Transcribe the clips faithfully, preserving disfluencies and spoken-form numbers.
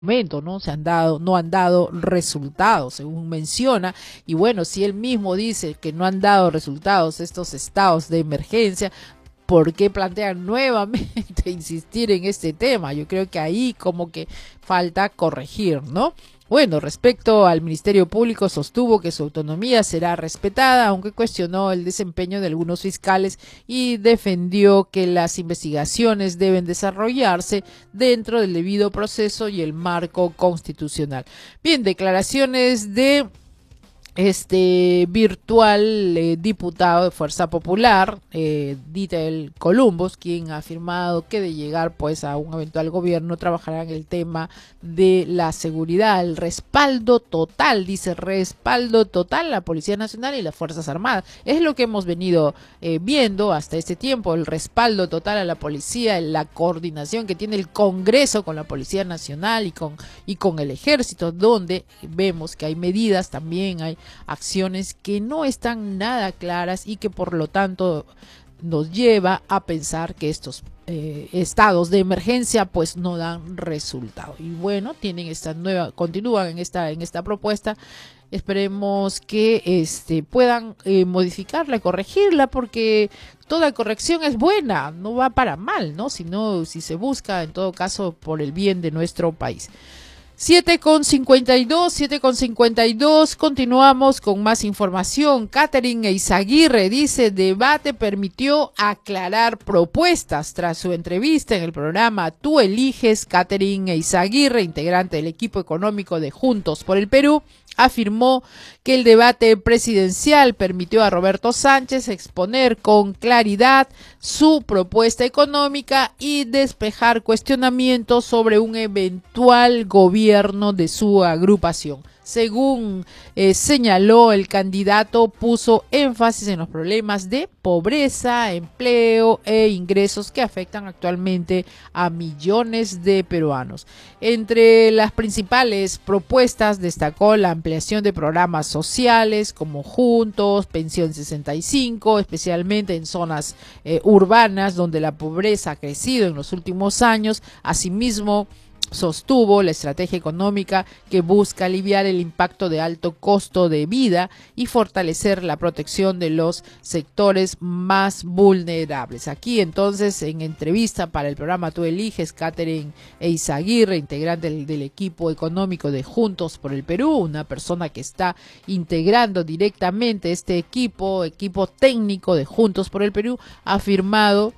momento, ¿no? Se han dado, no han dado resultados, según menciona, y bueno, si él mismo dice que no han dado resultados estos estados de emergencia, ¿por qué plantean nuevamente insistir en este tema? Yo creo que ahí como que falta corregir, ¿no? Bueno, respecto al Ministerio Público, sostuvo que su autonomía será respetada, aunque cuestionó el desempeño de algunos fiscales y defendió que las investigaciones deben desarrollarse dentro del debido proceso y el marco constitucional. Bien, declaraciones de este virtual eh, diputado de Fuerza Popular, eh, Ditel Columbus, quien ha afirmado que de llegar pues a un eventual gobierno trabajará en el tema de la seguridad, el respaldo total, dice respaldo total a la Policía Nacional y las Fuerzas Armadas. Es lo que hemos venido eh, viendo hasta este tiempo, el respaldo total a la policía, la coordinación que tiene el Congreso con la Policía Nacional y con, y con el Ejército, donde vemos que hay medidas, también hay acciones que no están nada claras y que por lo tanto nos lleva a pensar que estos eh, estados de emergencia pues no dan resultado. Y bueno, tienen esta nueva, continúan en esta, en esta propuesta. Esperemos que este, puedan eh, modificarla, corregirla, porque toda corrección es buena, no va para mal, ¿no? Sino si se busca, en todo caso, por el bien de nuestro país. siete con cincuenta y dos, siete con cincuenta y dos, continuamos con más información. Catherine Eizaguirre dice, debate permitió aclarar propuestas. Tras su entrevista en el programa Tú Eliges, Catherine Eizaguirre, integrante del equipo económico de Juntos por el Perú, afirmó que el debate presidencial permitió a Roberto Sánchez exponer con claridad su propuesta económica y despejar cuestionamientos sobre un eventual gobierno de su agrupación. Según eh, señaló, el candidato puso énfasis en los problemas de pobreza, empleo e ingresos que afectan actualmente a millones de peruanos. Entre las principales propuestas destacó la ampliación de programas sociales como Juntos, Pensión sesenta y cinco, especialmente en zonas eh, urbanas donde la pobreza ha crecido en los últimos años. Asimismo, sostuvo la estrategia económica que busca aliviar el impacto de alto costo de vida y fortalecer la protección de los sectores más vulnerables. Aquí entonces, en entrevista para el programa Tú Eliges, Catherine Eizaguirre, integrante del, del equipo económico de Juntos por el Perú, una persona que está integrando directamente este equipo, equipo técnico de Juntos por el Perú, ha afirmado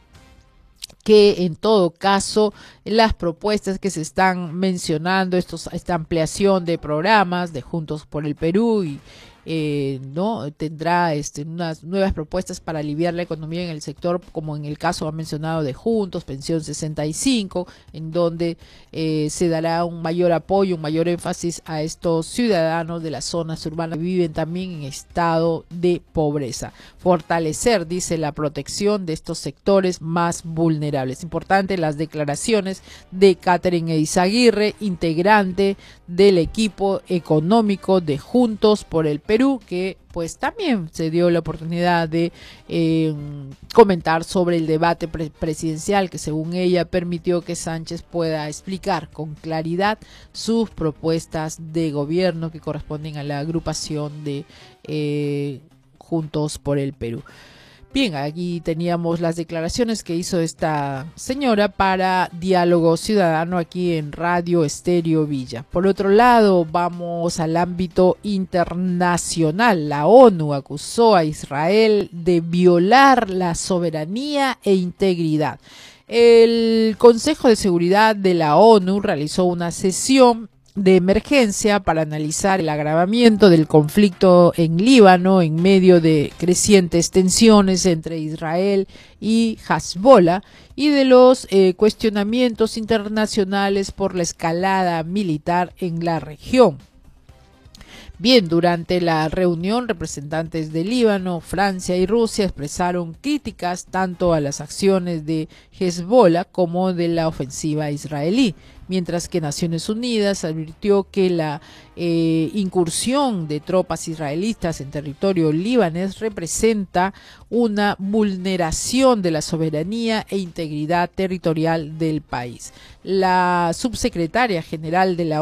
que en todo caso las propuestas que se están mencionando, estos, esta ampliación de programas de Juntos por el Perú y eh, no tendrá este, unas nuevas propuestas para aliviar la economía en el sector, como en el caso ha mencionado de Juntos, Pensión sesenta y cinco, en donde eh, se dará un mayor apoyo, un mayor énfasis a estos ciudadanos de las zonas urbanas que viven también en estado de pobreza. Fortalecer, dice, la protección de estos sectores más vulnerables. Importante las declaraciones de Catherine Eizaguirre, integrante del equipo económico de Juntos por el Perú, que pues también se dio la oportunidad de eh, comentar sobre el debate pre presidencial que según ella permitió que Sánchez pueda explicar con claridad sus propuestas de gobierno que corresponden a la agrupación de eh, Juntos por el Perú. Bien, aquí teníamos las declaraciones que hizo esta señora para Diálogo Ciudadano aquí en Radio Estéreo Villa. Por otro lado, vamos al ámbito internacional. La ONU acusó a Israel de violar la soberanía e integridad. El Consejo de Seguridad de la ONU realizó una sesión de emergencia para analizar el agravamiento del conflicto en Líbano en medio de crecientes tensiones entre Israel y Hezbollah y de los eh, cuestionamientos internacionales por la escalada militar en la región. Bien, durante la reunión, representantes de Líbano, Francia y Rusia expresaron críticas tanto a las acciones de Hezbollah como de la ofensiva israelí, mientras que Naciones Unidas advirtió que la eh, incursión de tropas israelitas en territorio libanés representa una vulneración de la soberanía e integridad territorial del país. La subsecretaria general de la